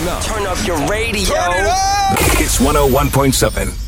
Turn up your radio. Turn it up! It's 101.7